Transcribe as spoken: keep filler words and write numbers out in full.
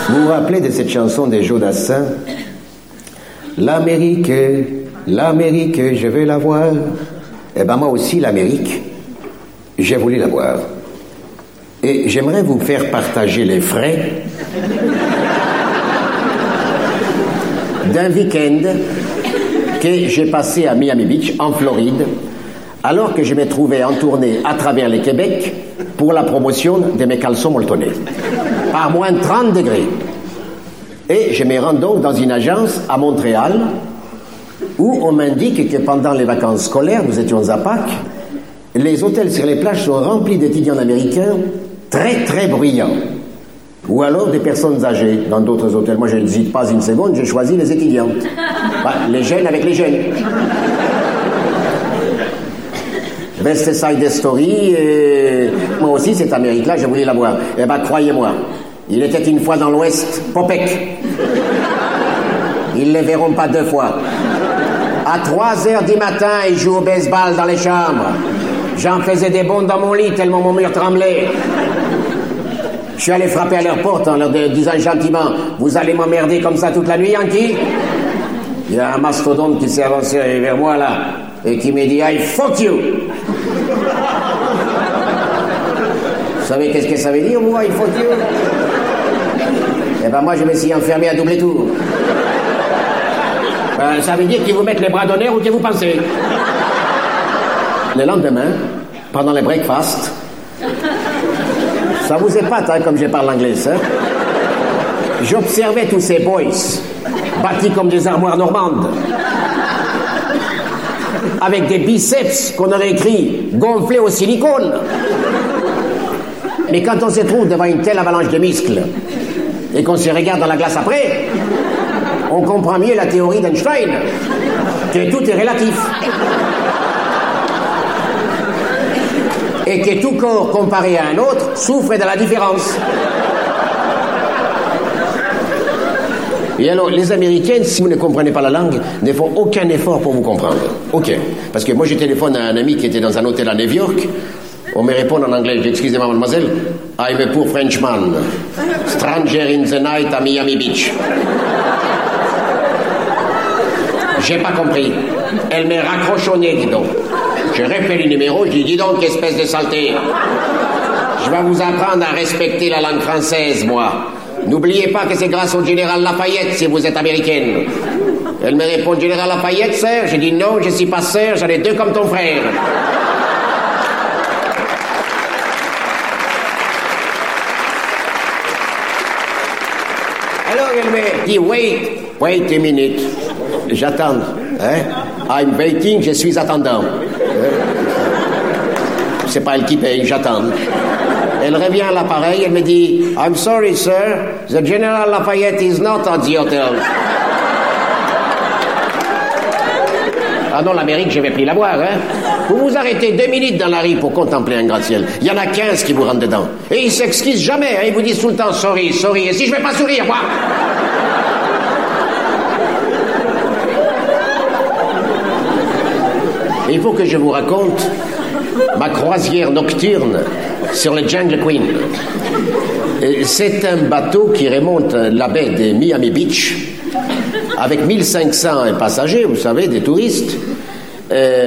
Vous vous rappelez de cette chanson des Jodassin? L'Amérique, l'Amérique, je veux la voir. Eh ben moi aussi, l'Amérique, j'ai voulu la voir. Et j'aimerais vous faire partager les frais d'un week-end que j'ai passé à Miami Beach, en Floride, alors que je me trouvais en tournée à travers le Québec pour la promotion de mes caleçons molletonnés, par moins de trente degrés. Et je me rends donc dans une agence à Montréal où on m'indique que pendant les vacances scolaires, nous étions à Pâques, les hôtels sur les plages sont remplis d'étudiants américains très très bruyants. Ou alors des personnes âgées dans d'autres hôtels. Moi, je n'hésite pas une seconde, j'ai choisi les étudiants. Bah, les jeunes avec les jeunes. West Side Story, et moi aussi, cette Amérique-là, je voulais la voir. Eh bien, croyez-moi, il était une fois dans l'Ouest, Popec. Ils ne les verront pas deux fois. À trois heures du matin, ils jouent au baseball dans les chambres. J'en faisais des bonds dans mon lit, tellement mon mur tremblait. Je suis allé frapper à leur porte en leur disant gentiment « Vous allez m'emmerder comme ça toute la nuit, Yankee ?» Il y a un mastodonte qui s'est avancé vers moi, là, et qui me dit « I fuck you !» Vous savez qu'est-ce que ça veut dire, moi, « I fuck you » ? Eh ben moi, je me suis enfermé à double tour. Ben, ça veut dire qu'ils vous mettent les bras d'honneur ou que vous pensez. Le lendemain, pendant les breakfasts, ça vous épate, hein, comme je parle anglais, hein? J'observais tous ces boys, bâtis comme des armoires normandes, avec des biceps qu'on aurait écrit gonflés au silicone. Mais quand on se trouve devant une telle avalanche de muscles et qu'on se regarde dans la glace après, on comprend mieux la théorie d'Einstein, que tout est relatif. Et que tout corps comparé à un autre souffre de la différence. Et alors, les Américaines, si vous ne comprenez pas la langue, ne font aucun effort pour vous comprendre. Aucun. Parce que moi, je téléphone à un ami qui était dans un hôtel à New York. On me répond en anglais. Je dis, excusez-moi, mademoiselle, I'm a poor Frenchman. Stranger in the night à Miami Beach. J'ai pas compris. Elle m'est raccrochonnée, dis donc. Je répète le numéro, je dis, dis donc, espèce de saleté. Je vais vous apprendre à respecter la langue française, moi. N'oubliez pas que c'est grâce au général Lafayette si vous êtes américaine. Elle me répond, général Lafayette, sœur? Je dis, non, je suis pas sœur, j'en ai deux comme ton frère. Alors elle me dit, wait, wait a minute. J'attends, hein? I'm waiting, je suis attendant. C'est pas elle qui paye, j'attends. Elle revient à l'appareil, elle me dit « I'm sorry, sir, the General Lafayette is not at the hotel. » Ah non, l'Amérique, je vais plus la voir, hein. Vous vous arrêtez deux minutes dans la rue pour contempler un gratte-ciel. Il y en a quinze qui vous rentrent dedans. Et ils s'excusent jamais, hein. Ils vous disent tout le temps « sorry, sorry ». Et si je vais pas sourire, moi? Il faut que je vous raconte ma croisière nocturne sur le Jungle Queen. C'est un bateau qui remonte la baie de Miami Beach avec mille cinq cents passagers, vous savez, des touristes. Euh